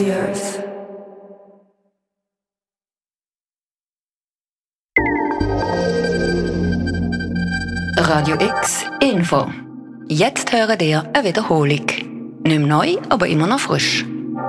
Radio X Info. Jetzt hören ihr eine Wiederholung. Nicht mehr neu, aber immer noch frisch.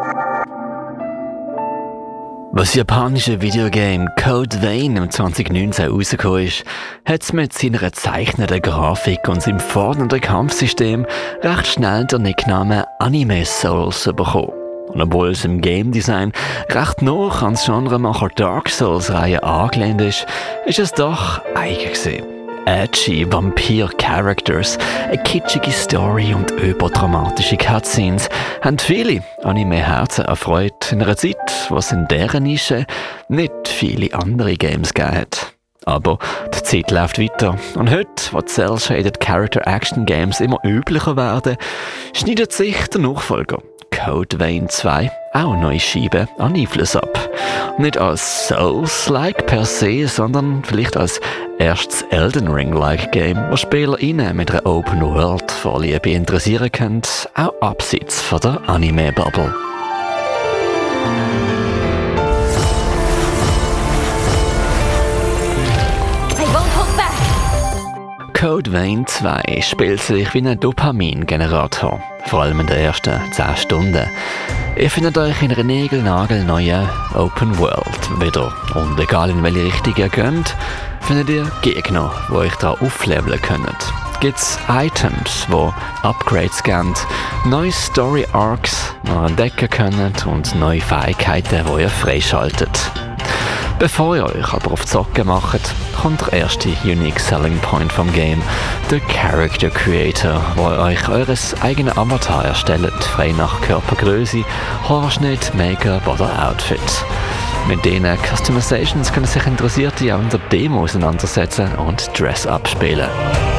Was das japanische Videogame Code Vein im 2019 rausgekommen ist, hat es mit seiner zeichnenden Grafik und seinem fordernden Kampfsystem recht schnell den Nicknamen Anime Souls bekommen. Und obwohl es im Game Design recht nah an das Genremacher Dark Souls-Reihe angelehnt ist es doch eigen gewesen. Edgy Vampir-Characters, eine kitschige Story und überdramatische Cutscenes haben viele Anime-Herzen erfreut in einer Zeit, wo es in dieser Nische nicht viele andere Games gegeben hat. Aber die Zeit läuft weiter und heute, wo die Cell-Shaded Character-Action Games immer üblicher werden, schneidet sich der Nachfolger Code Vein 2 auch neue Scheiben an Einfluss ab. Nicht als Souls-like per se, sondern vielleicht als erstes Elden Ring-like Game, wo SpielerInnen mit einer Open-World-Vorliebe interessieren können, auch abseits von der Anime-Bubble. Code Vein 2 spielt sich wie ein Dopamin-Generator, vor allem in den ersten 10 Stunden. Ihr findet euch in einer niegelnagelneuen Open World wieder. Und egal in welche Richtung ihr geht, findet ihr Gegner, die euch da aufleveln können. Gibt's Items, die Upgrades geben, neue Story Arcs, die ihr entdecken könnt und neue Fähigkeiten, die ihr freischaltet. Bevor ihr euch aber auf Zocken macht, kommt der erste Unique Selling Point vom Game, der Character Creator, wo ihr euch eures eigenen Avatar erstellt, frei nach Körpergröße, Haarschnitt, Make-up oder Outfit. Mit diesen Customizations können sich Interessierte auch in der Demo auseinandersetzen und Dress-Up spielen.